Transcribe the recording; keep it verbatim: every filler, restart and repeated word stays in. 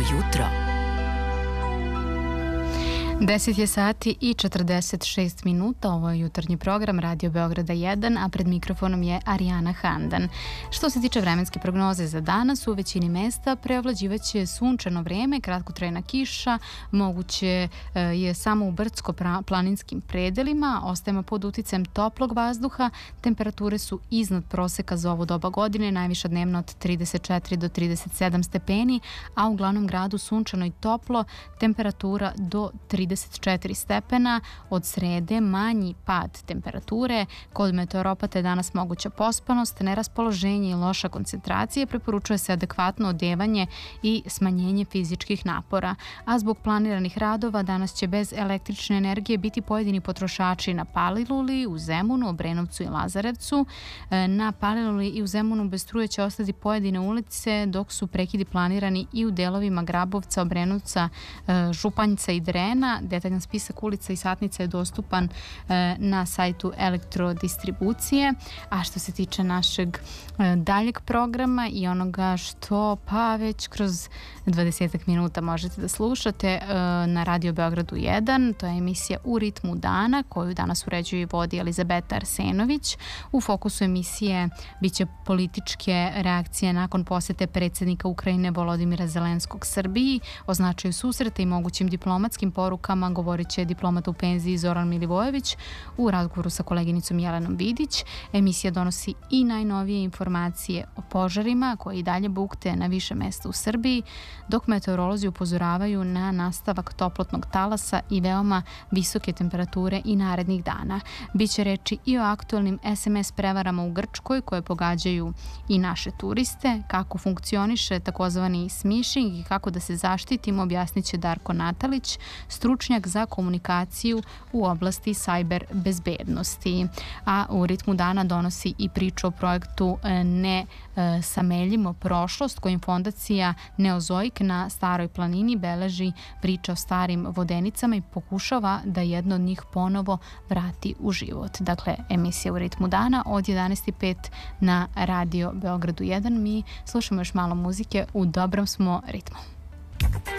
jutro. deset je sati i četrdeset šest minuta, ovo je jutarnji program Radio Beograda jedan, a pred mikrofonom je Arijana Handan. Što se tiče vremenske prognoze za danas, u većini mesta preovlađivaće sunčano vreme, kratkotrajna kiša, moguće je samo u brdsko-planinskim predelima, ostajemo pod uticajem toplog vazduha, temperature su iznad proseka za ovo doba godine, najviša dnevno od trideset četiri do trideset sedam stepeni, a u glavnom gradu sunčano i toplo, temperatura do trideset četiri stepena, od srede manji pad temperature, kod meteoropata je danas moguća pospanost, neraspoloženje i loša koncentracija, preporučuje se adekvatno odevanje i smanjenje fizičkih napora, a zbog planiranih radova danas će bez električne energije biti pojedini potrošači na Paliluli, u Zemunu, Obrenovcu i Lazarevcu. Na Paliluli i u Zemunu bez struje će ostati pojedine ulice, dok su prekidi planirani i u delovima Grabovca, Obrenovca, Županjca i Drena. Detaljan spisak ulica i satnica je dostupan e, na sajtu elektrodistribucije. A što se tiče našeg e, daljeg programa i onoga što pa već kroz dvadesetak minuta možete da slušate e, na Radio Beogradu jedan, to je emisija U ritmu dana koju danas uređuje i vodi Elizabeta Arsenović. U fokusu emisije biće političke reakcije nakon posete predsjednika Ukrajine Volodimira Zelenskog Srbiji, o značaju susreta i mogućim diplomatskim porukama govorit će diplomat u penziji Zoran Milivojević u razgovoru sa koleginicom Jelenom Vidić. Emisija donosi i najnovije informacije o požarima koji i dalje bukte na više mesta u Srbiji, dok meteorolozi upozoravaju na nastavak toplotnog talasa i veoma visoke temperature i narednih dana. Biće reči i o aktualnim es em es prevarama u Grčkoj koje pogađaju i naše turiste, kako funkcioniše takozvani smishing i kako da se zaštitimo, objasnit će Darko Natalić, stručnjak za komunikaciju u oblasti sajber bezbednosti. A u ritmu dana donosi i priču o projektu Ne sameljimo prošlost, kojim fondacija Neozoik na Staroj planini beleži priča o starim vodenicama i pokušava da jedno od njih ponovo vrati u život. Dakle, emisija U ritmu dana od jedanaest i pet na Radio Beogradu jedan. Mi slušamo još malo muzike, u dobrom smo ritmu.